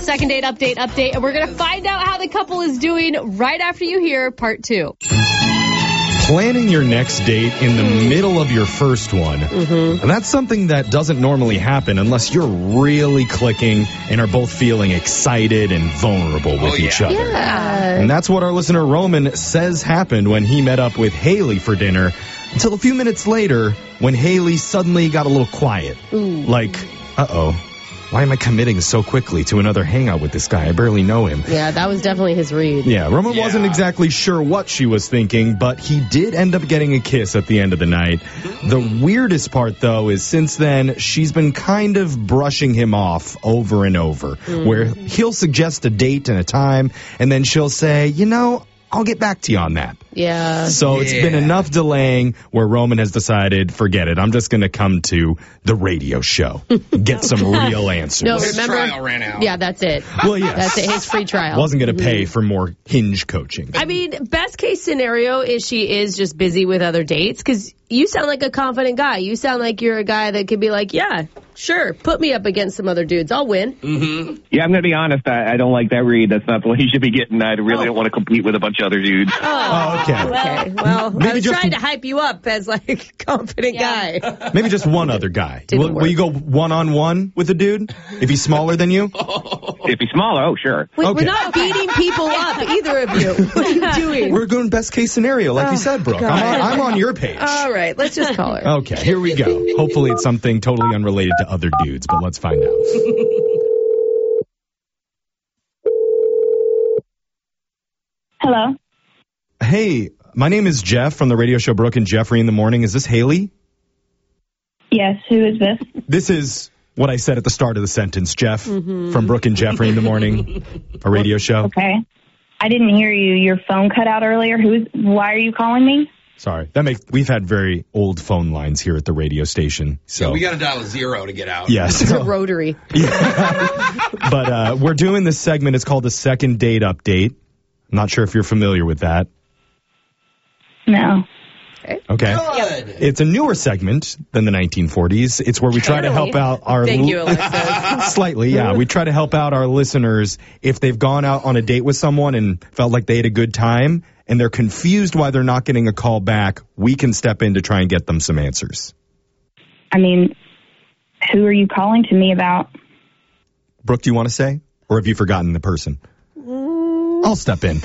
Second date update, and we're going to find out how the couple is doing right after you hear part 2. Planning your next date in the middle of your first one. And that's something that doesn't normally happen unless you're really clicking and are both feeling excited and vulnerable with each other. Yeah. And that's what our listener Roman says happened when he met up with Haley for dinner, until a few minutes later when Haley suddenly got a little quiet. Like, uh-oh. Why am I committing so quickly to another hangout with this guy? I barely know him. Yeah, that was definitely his read. Yeah, Roman wasn't exactly sure what she was thinking, but he did end up getting a kiss at the end of the night. The weirdest part, though, is since then, she's been kind of brushing him off over and over, where he'll suggest a date and a time, and then she'll say, you know, I'll get back to you on that. Yeah. So it's been enough delaying where Roman has decided, forget it. I'm just going to come to the radio show, get some real answers. No, His remember? trial ran out. Yeah, that's it. Well, yes. That's it, his free trial. Wasn't going to pay for more Hinge coaching. I mean, best case scenario is she is just busy with other dates, because you sound like a confident guy. You sound like you're a guy that could be like, yeah, sure, put me up against some other dudes. I'll win. Yeah, I'm going to be honest. I don't like that read. That's not the one you should be getting. I really don't want to compete with a bunch of other dudes. Okay. Okay, well, Maybe I was just- trying to hype you up as like a confident guy. Maybe just one other guy. Didn't Will you go one-on-one with a dude if he's smaller than you? If he's smaller, oh, sure. Wait, Okay. we're not beating people up, either of you. What are you doing? We're going best case scenario, like you said, Brooke. I'm on your page. All right, let's just call her. Okay, here we go. Hopefully it's something totally unrelated to other dudes, but let's find out. Hello. Hey, my name is Jeff from the radio show Brooke and Jeffrey in the Morning. Is this Haley? Yes, who is this? This is what I said at the start of the sentence, Jeff, from Brooke and Jeffrey in the Morning, a radio show. Okay. I didn't hear you. Your phone cut out earlier. Why are you calling me? Sorry. We've had very old phone lines here at the radio station. So We got to dial a 0 to get out. yes. It's a rotary. But we're doing this segment. It's called the Second Date Update. I'm not sure if you're familiar with that. No. Okay. Good. It's a newer segment than the 1940s. It's where we try to help out our... Thank you, Alexis. Slightly, yeah. We try to help out our listeners if they've gone out on a date with someone and felt like they had a good time and they're confused why they're not getting a call back. We can step in to try and get them some answers. I mean, who are you calling to me about? Brooke, do you want to say? Or have you forgotten the person? I'll step in.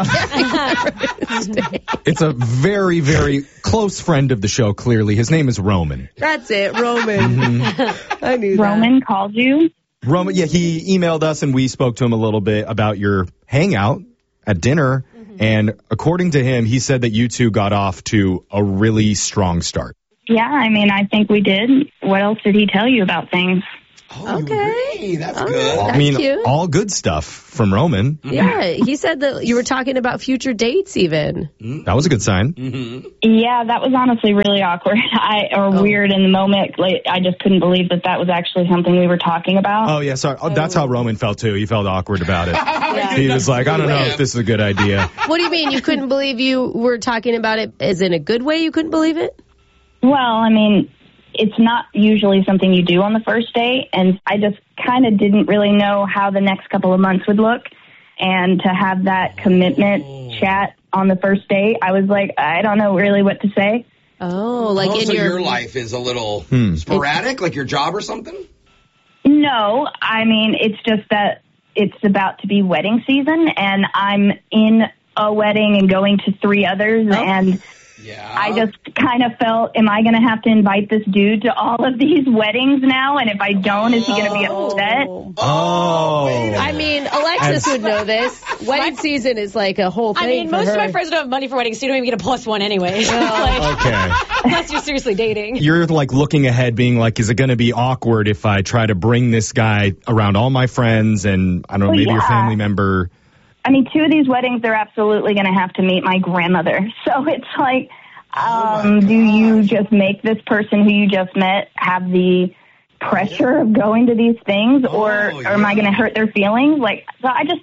It's a very, very close friend of the show, clearly. His name is Roman. That's it, Roman. I knew that. Roman called you? Roman, yeah, he emailed us and we spoke to him a little bit about your hangout at dinner. And according to him, he said that you two got off to a really strong start. Yeah, I mean, I think we did. What else did he tell you about things? Oh, Okay. Hey, that's All good. right. I mean, cute. all good stuff from Roman. Yeah, he said that you were talking about future dates even. That was a good sign. Yeah, that was honestly really awkward weird in the moment. Like, I just couldn't believe that was actually something we were talking about. Oh, yeah, sorry. Oh, that's how Roman felt, too. He felt awkward about it. He was like, I don't know if this is a good idea. What do you mean you couldn't believe you were talking about it as in a good way? You couldn't believe it? Well, I mean, it's not usually something you do on the first date, and I just kind of didn't really know how the next couple of months would look. And to have that commitment chat on the first date, I was like, I don't know really what to say. Oh, like in so your... your life is a little sporadic, like your job or something? No, I mean, it's just that it's about to be wedding season, and I'm in a wedding and going to 3 others, and... Yeah. I just kind of felt, am I going to have to invite this dude to all of these weddings now? And if I don't, is he going to be upset? Oh. I mean, Alexis would know this. Wedding season is like a whole thing. I mean, for most her. of my friends don't have money for weddings, so you don't even get a +1 anyway. Okay. Unless you're seriously dating. You're like looking ahead being like, is it going to be awkward if I try to bring this guy around all my friends and, I don't know, Well, maybe your yeah. family member? I mean, 2 of these weddings, they're absolutely going to have to meet my grandmother. So it's like, do you just make this person who you just met have the pressure of going to these things, or am I going to hurt their feelings? Like, so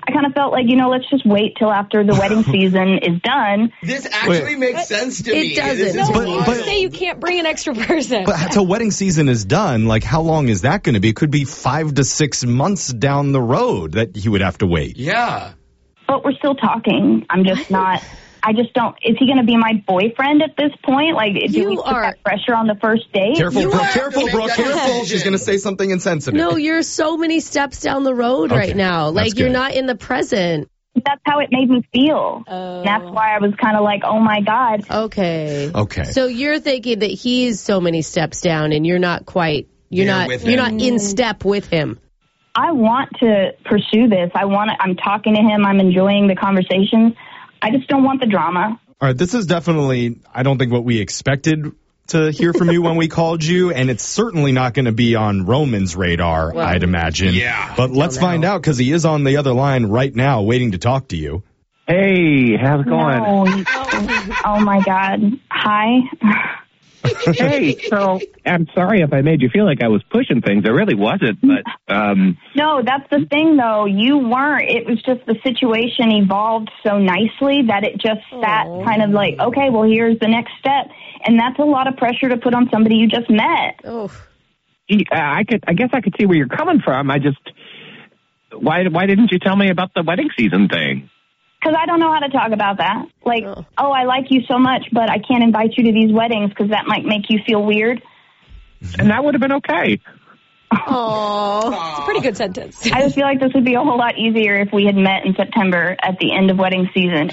I kind of felt like, let's just wait till after the wedding season is done. This actually makes sense to me. It doesn't. This is No, wild. you say you can't bring an extra person. But until wedding season is done, like how long is that going to be? It could be 5 to 6 months down the road that he would have to wait. Yeah. But we're still talking. I'm just not. I just don't. Is he going to be my boyfriend at this point? Like, do we put that pressure on the first date? Careful, Brooke. Careful, Make Brooke. that Careful. decision. She's going to say something insensitive. No, you're so many steps down the road right now. That's Like, you're good. not in the present. That's how it made me feel. That's why I was kind of like, oh my God. Okay. Okay. So you're thinking that he's so many steps down and you're not quite, you're There not with you're him. not in step with him. I want to pursue this. I'm talking to him. I'm enjoying the conversations. I just don't want the drama. All right, this is definitely, I don't think what we expected to hear from you when we called you, and it's certainly not going to be on Roman's radar, I'd imagine. Yeah. But let's find out, because he is on the other line right now waiting to talk to you. Hey, how's it going? No. Oh my God. Hi. Hey, so I'm sorry if I made you feel like I was pushing things. I really wasn't, but No, that's the thing, though. You weren't. It was just the situation evolved so nicely that it just sat kind of like, okay, well, here's the next step. And that's a lot of pressure to put on somebody you just met. Oh. I guess I could see where you're coming from. Why didn't you tell me about the wedding season thing? Because I don't know how to talk about that. Like, oh, I like you so much, but I can't invite you to these weddings because that might make you feel weird. And that would have been okay. Oh. It's a pretty good sentence. I just feel like this would be a whole lot easier if we had met in September at the end of wedding season.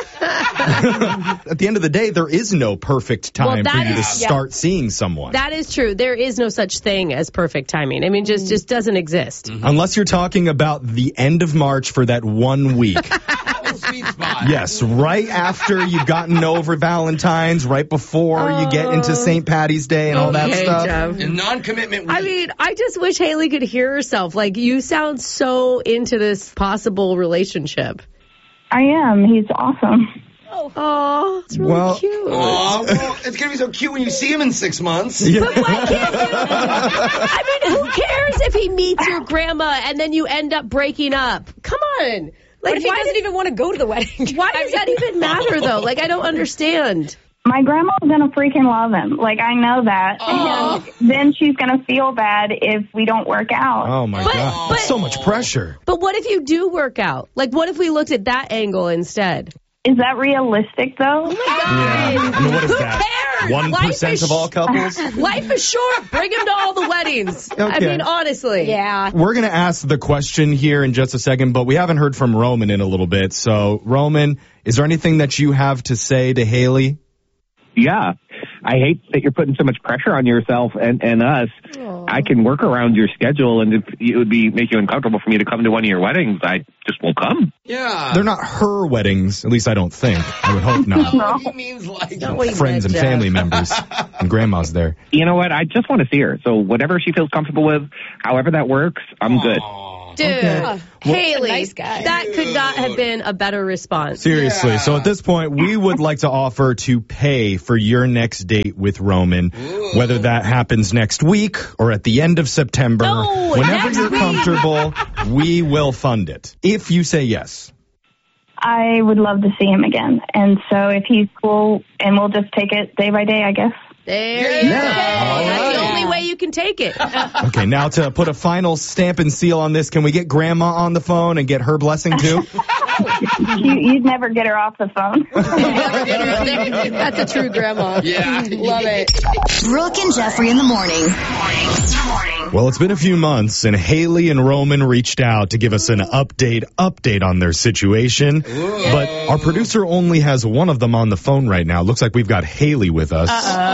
At the end of the day, there is no perfect time Well, for you to yeah. start seeing someone. That is true. There is no such thing as perfect timing. I mean, just doesn't exist. Unless you're talking about the end of March for that 1 week. Sweet spot. Yes, right after you've gotten over Valentine's, right before you get into St. Patty's Day and all that Okay, stuff. Jeff. And non-commitment week. I mean, I just wish Haley could hear herself. Like, you sound so into this possible relationship. I am. He's awesome. Oh, it's really Well- cute. Aw, well, it's going to be so cute when you see him in 6 months. But why can't you? I mean, who cares if he meets your grandma and then you end up breaking up? Come on. Like, What if he doesn't even want to go to the wedding? Why does that even matter, though? Like, I don't understand. My grandma's going to freaking love him. Like, I know that. And then she's going to feel bad if we don't work out. Oh, my God. but- So much pressure. But what if you do work out? Like, what if we looked at that angle instead? Is that realistic, though? Yeah. I mean, what is that? cares? Life 1% is of all couples? Life is short. Bring him to all the weddings. I Okay. mean, honestly. Yeah. We're going to ask the question here in just a second, but we haven't heard from Roman in a little bit. So, Roman, is there anything that you have to say to Haley? Yeah. I hate that you're putting so much pressure on yourself and us. I can work around your schedule, and if it would make you uncomfortable for me to come to one of your weddings, I just won't come. Yeah. They're not her weddings, at least I don't think. I would hope not. No, he means like What he Friends meant, and Jeff. family members and grandma's there. You know what? I just want to see her. So whatever she feels comfortable with, however that works, I'm good. Dude, Okay. Haley, a nice guy. that could not have been a better response. Seriously. Yeah. So at this point, we would like to offer to pay for your next date with Roman, whether that happens next week or at the end of September. No, Whenever next you're week. comfortable, we will fund it. If you say yes. I would love to see him again. And so if he's cool, and we'll just take it day by day, I guess. There you go. All That's the right. only way you can take it. Okay, now to put a final stamp and seal on this, can we get Grandma on the phone and get her blessing too? You'd never get her off the phone. That's a true grandma. Yeah. Love it. Brooke and Jeffrey in the morning. Well, it's been a few months, and Haley and Roman reached out to give us an update on their situation. But our producer only has one of them on the phone right now. Looks like we've got Haley with us.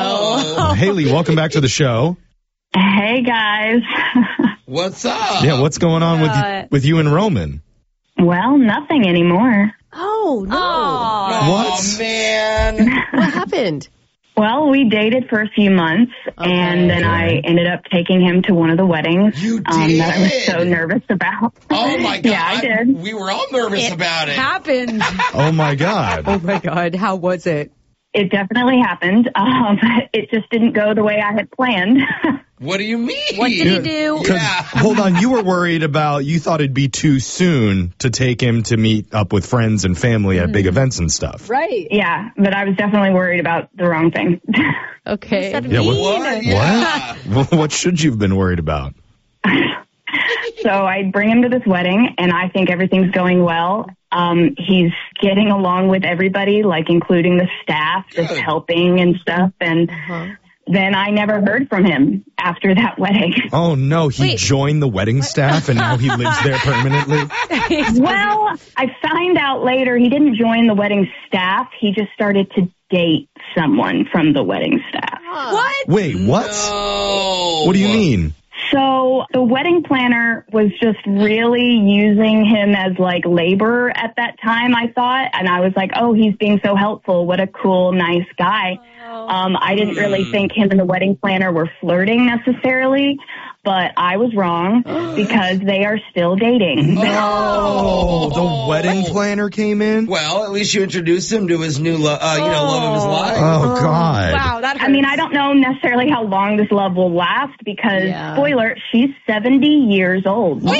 Haley, welcome back to the show. Hey, guys. What's up? Yeah, what's going on with you and Roman? Well, nothing anymore. Oh, no. What? Oh, man. What happened? Well, we dated for a few months, and then I ended up taking him to one of the weddings You that I was did? so nervous about. Oh, my God. Yeah, I did. We were all nervous about it. Happened. Oh, my God. Oh, my God. How was it? It definitely happened. It just didn't go the way I had planned. What do you mean? What did he do? Hold on, you were worried you thought it'd be too soon to take him to meet up with friends and family at big events and stuff. Right. Yeah, but I was definitely worried about the wrong thing. Okay. Yeah, What? Yeah. What should you have been worried about? So I bring him to this wedding, and I think everything's going well. He's getting along with everybody, like including the staff that's helping and stuff. And then I never heard from him after that wedding. Oh, no, he Wait. joined the wedding staff and now he lives there permanently? Well, I found out later he didn't join the wedding staff. He just started to date someone from the wedding staff. What? Wait, what? No. What do you mean? So the wedding planner was just really using him as like labor at that time, I thought. And I was like, oh, he's being so helpful. What a cool, nice guy. I didn't really think him and the wedding planner were flirting necessarily, but I was wrong because they are still dating. Oh, the wedding planner came in? Well, at least you introduced him to his new, love of his life. Oh, God. Wow, that hurts. I mean, I don't know necessarily how long this love will last because, Yeah. spoiler, she's 70 years old. What?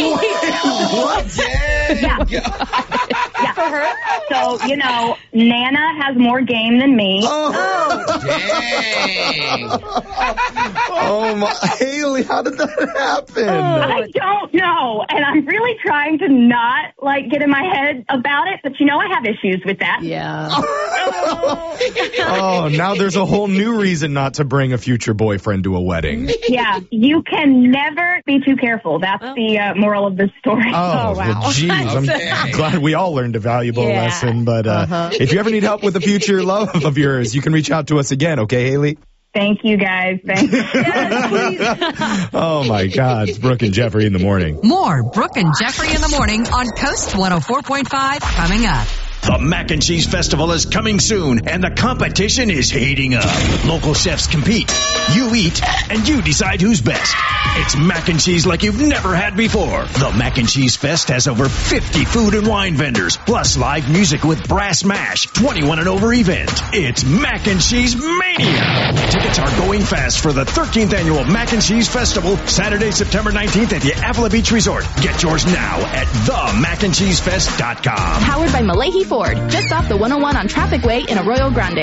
Yeah. Yeah. So, Nana has more game than me. Dang. Oh, my. Haley, how did that happen? I don't know. And I'm really trying to not, get in my head about it. But, I have issues with that. Yeah. Oh, now there's a whole new reason not to bring a future boyfriend to a wedding. Yeah. You can never be too careful. That's the moral of the story. Oh, wow. well, geez. I'm Okay. glad we all learned a valuable Yeah. lesson. But if you ever need help with a future love of yours, you can reach out to us again. Okay, Haley? Thank you, guys. Thanks. Oh, my God. It's Brooke and Jeffrey in the morning. More Brooke and Jeffrey in the morning on Coast 104.5 coming up. The Mac and Cheese Festival is coming soon, and the competition is heating up. Local chefs compete. You eat, and you decide who's best. It's mac and cheese like you've never had before. The Mac and Cheese Fest has over 50 food and wine vendors, plus live music with Brass Mash, 21 and over event. It's Mac and Cheese Mania. Tickets are going fast for the 13th annual Mac and Cheese Festival, Saturday, September 19th at the Avila Beach Resort. Get yours now at themacandcheesefest.com. Powered by Malahi Ford, just off the 101 on Traffic Way in Arroyo Grande.